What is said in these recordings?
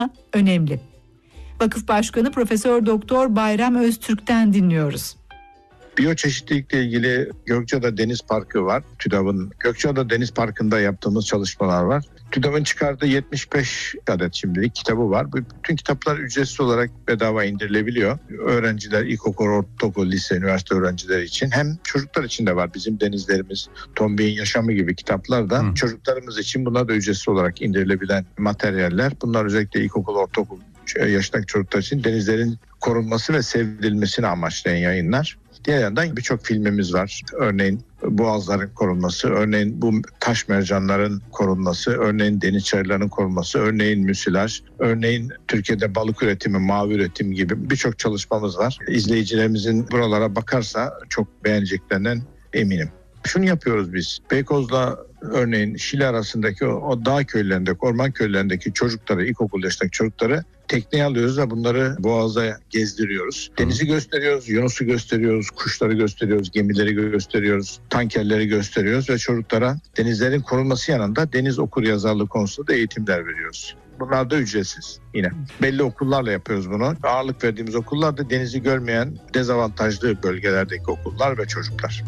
önemli. Vakıf Başkanı Profesör Doktor Bayram Öztürk'ten dinliyoruz. Biyoçeşitlilikle ilgili Gökçeada Deniz Parkı var. TÜDAV'ın Gökçeada Deniz Parkı'nda yaptığımız çalışmalar var. TÜDAV'ın çıkardığı 75 adet şimdilik kitabı var. Bütün kitaplar ücretsiz olarak bedava indirilebiliyor. Öğrenciler, ilkokul, ortaokul, lise, üniversite öğrencileri için. Hem çocuklar için de var. Bizim denizlerimiz, Tombik'in yaşamı gibi kitaplar da çocuklarımız için, bunlar da ücretsiz olarak indirilebilen materyaller. Bunlar özellikle ilkokul, ortaokul yaşındaki çocuklar için denizlerin korunması ve sevdirilmesini amaçlayan yayınlar. Diğer yandan birçok filmimiz var. Örneğin boğazların korunması, örneğin bu taş mercanların korunması, örneğin deniz çayırlarının korunması, örneğin müsilaj, örneğin Türkiye'de balık üretimi, mavi üretim gibi birçok çalışmamız var. İzleyicilerimizin buralara bakarsa çok beğeneceklerinden eminim. Şunu yapıyoruz biz. Beykoz'la örneğin Şili arasındaki o dağ köylerindeki, orman köylerindeki çocukları, ilkokul yaşındaki çocukları tekneye alıyoruz ve bunları boğazda gezdiriyoruz. Denizi gösteriyoruz, Yunus'u gösteriyoruz, kuşları gösteriyoruz, gemileri gösteriyoruz, tankerleri gösteriyoruz ve çocuklara denizlerin korunması yanında deniz okuryazarlığı konusunda da eğitimler veriyoruz. Bunlar da ücretsiz yine. Belli okullarla yapıyoruz bunu. Ağırlık verdiğimiz okullar da denizi görmeyen dezavantajlı bölgelerdeki okullar ve çocuklar.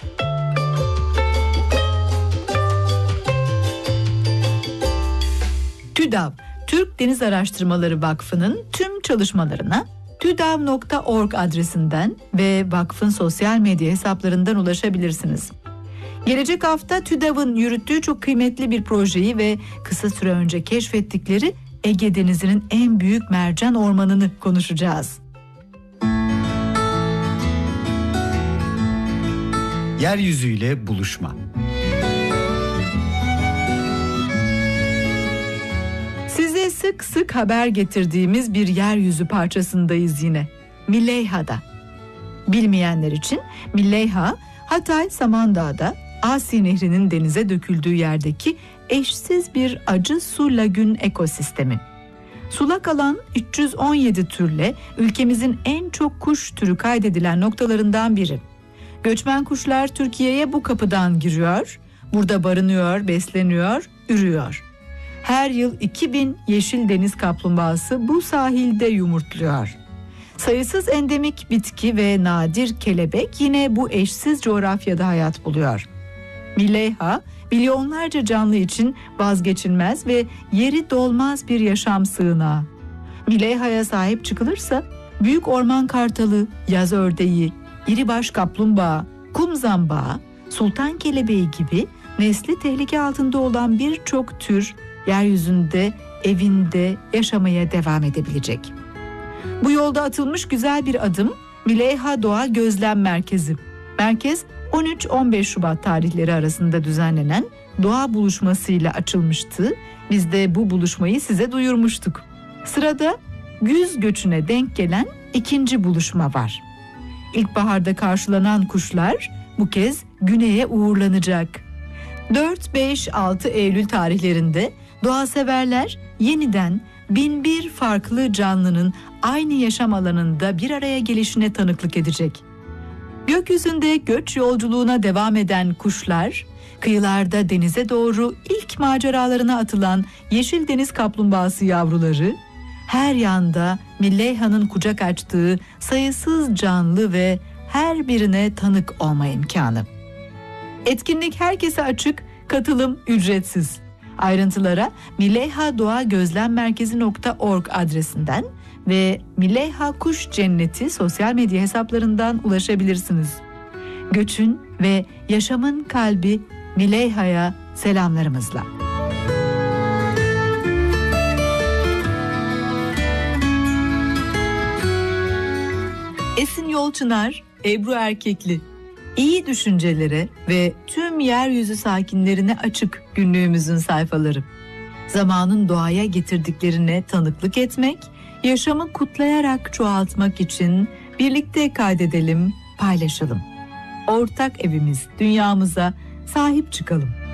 TÜDAV, Türk Deniz Araştırmaları Vakfı'nın tüm çalışmalarına tudav.org adresinden ve vakfın sosyal medya hesaplarından ulaşabilirsiniz. Gelecek hafta TÜDAV'ın yürüttüğü çok kıymetli bir projeyi ve kısa süre önce keşfettikleri Ege Denizi'nin en büyük mercan ormanını konuşacağız. Yeryüzüyle buluşma. Size sık sık haber getirdiğimiz bir yeryüzü parçasındayız yine. Mileyha'da. Bilmeyenler için Mileyha, Hatay Samandağ'da Asi Nehri'nin denize döküldüğü yerdeki eşsiz bir acı su lagün ekosistemi. Sulak alan 317 türle ülkemizin en çok kuş türü kaydedilen noktalarından biri. Göçmen kuşlar Türkiye'ye bu kapıdan giriyor, burada barınıyor, besleniyor, ürüyor. Her yıl 2000 yeşil deniz kaplumbağası bu sahilde yumurtluyor. Sayısız endemik bitki ve nadir kelebek yine bu eşsiz coğrafyada hayat buluyor. Mileyha, milyonlarca canlı için vazgeçilmez ve yeri dolmaz bir yaşam sığınağı. Mileyha'ya sahip çıkılırsa büyük orman kartalı, yaz ördeği, iribaş kaplumbağa, kum zambağı, sultan kelebeği gibi nesli tehlike altında olan birçok tür yeryüzünde, evinde yaşamaya devam edebilecek. Bu yolda atılmış güzel bir adım Mileyha Doğa Gözlem Merkezi. Merkez 13-15 Şubat tarihleri arasında düzenlenen doğa buluşmasıyla açılmıştı. Biz de bu buluşmayı size duyurmuştuk. Sırada güz göçüne denk gelen ikinci buluşma var. İlkbaharda karşılanan kuşlar bu kez güneye uğurlanacak. 4-5-6 Eylül tarihlerinde doğaseverler yeniden 1001 farklı canlının aynı yaşam alanında bir araya gelişine tanıklık edecek. Gökyüzünde göç yolculuğuna devam eden kuşlar, kıyılarda denize doğru ilk maceralarına atılan yeşil deniz kaplumbağası yavruları, her yanda Mileyha'nın kucak açtığı sayısız canlı ve her birine tanık olma imkanı. Etkinlik herkese açık, katılım ücretsiz. Ayrıntılara mileyhadoğagözlemmerkezi.org adresinden ve Mileyha Kuş Cenneti sosyal medya hesaplarından ulaşabilirsiniz. Göçün ve yaşamın kalbi Mileyha'ya selamlarımızla. Esin Yolçınar, Ebru Erkekli. İyi düşüncelere ve tüm yeryüzü sakinlerine açık günlüğümüzün sayfaları. Zamanın doğaya getirdiklerine tanıklık etmek, yaşamı kutlayarak çoğaltmak için birlikte kaydedelim, paylaşalım. Ortak evimiz, dünyamıza sahip çıkalım.